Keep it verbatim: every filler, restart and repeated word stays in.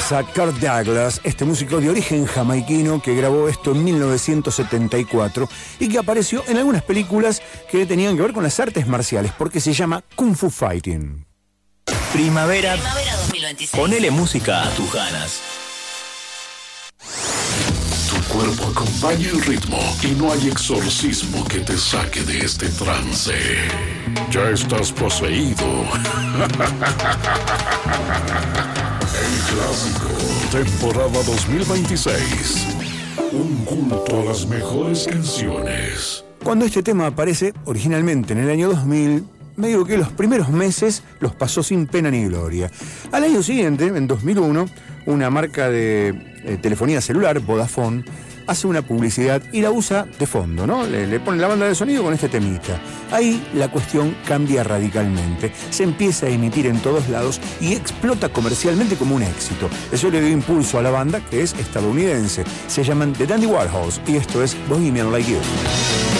tenés a Kirk Douglas, este músico de origen jamaiquino que grabó esto en mil novecientos setenta y cuatro y que apareció en algunas películas que tenían que ver con las artes marciales, porque se llama Kung Fu Fighting. Primavera, Primavera dos mil veintiséis. Ponele música a tus ganas. Tu cuerpo acompaña el ritmo y no hay exorcismo que te saque de este trance. Ya estás poseído. El clásico, temporada dos mil veintiséis. Un culto a las mejores canciones. Cuando este tema aparece originalmente en el año dos mil, me digo que los primeros meses los pasó sin pena ni gloria. Al año siguiente, en dos mil uno, una marca de eh, telefonía celular, Vodafone, hace una publicidad y la usa de fondo, ¿no? Le, le pone la banda de sonido con este temita. Ahí la cuestión cambia radicalmente. Se empieza a emitir en todos lados y explota comercialmente como un éxito. Eso le dio impulso a la banda, que es estadounidense. Se llaman The Dandy Warhols y esto es Bohemian Like You.